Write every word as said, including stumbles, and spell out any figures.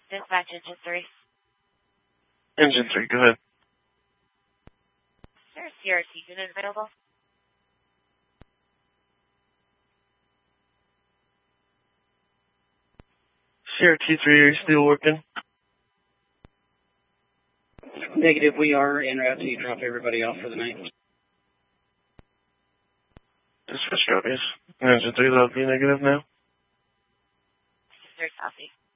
Dispatch engine three. Engine three, go ahead. Is there a C R T unit available? C R T three, are you still working? Negative, we are en route to drop everybody off for the night. Dispatch copies. Engine three, that'll be negative now. Is there a copy?